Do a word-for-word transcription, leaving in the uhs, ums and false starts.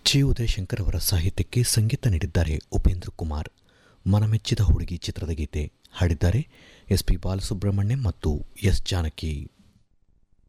G Udayashankar ಅವರ ಸಾಹಿತ್ಯಕ್ಕೆ ಸಂಗೀತ ನೀಡಿದ್ದಾರೆ ಉಪೇಂದ್ರ ಕುಮಾರ್. ಮನಮೆಚ್ಚಿದ ಹುಡುಗಿ ಚಿತ್ರದ ಗೀತೆ ಹಾಡಿದ್ದಾರೆ ಎಸ್ ಪಿ ಬಾಲಸುಬ್ರಹ್ಮಣ್ಯಂ ಮತ್ತು ಎಸ್ ಜಾನಕಿ.